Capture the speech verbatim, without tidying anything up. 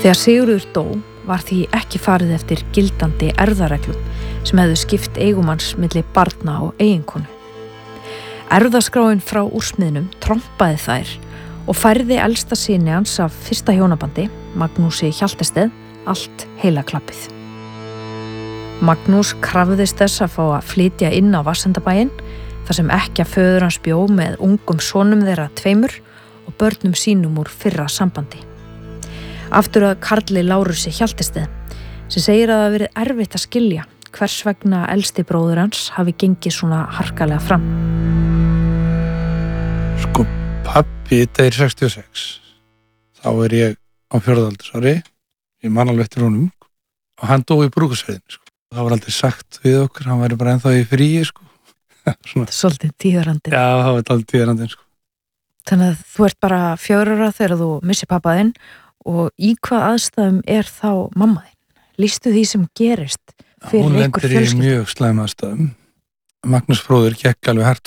Þegar Sigurður dó var því ekki farið eftir gildandi erfðareglum sem hefðu skipt eigumanns milli barna og eiginkonu. Erfðaskráin frá úrsmiðnum trompaði þær og færði elsta syni hans af fyrsta hjónabandi, Magnúsi Hjaltested, allt heila klappið. Magnús krafðist þess að fá að flytja inn á Vassendabæinn, þar sem ekkja föður hans bjó með ungum sonum þeirra tveimur og börnum sínum úr fyrra sambandi. Aftur að Karli Lárusi Hjaltested, sem segir að það hafi verið erfitt að skilja hvers vegna elsti bróður hans hafi gengið svona harkalega fram. Sko, pabbi deyr sextíu og sex. Þá er ég á fjórðaldursári, ég man alveg eftir honum, og hann dó í brúkusveiðinni, sko. Það var aldrei sagt við okkur, hann væri bara ennþá í fríi, sko. Svona. Svolítið tíðarandinn. Já, það var aldrei tíðarandinn, sko. Þannig að þú ert bara fjögur ára þegar þú missir pappa þinn, og í hvað aðstæðum er þá mamma þinn? Lýstu því sem gerist fyrir ykkur fjölskyldu? Hún lendir í mjög slæm aðstæðum. Magnús bróðir gekk alveg hart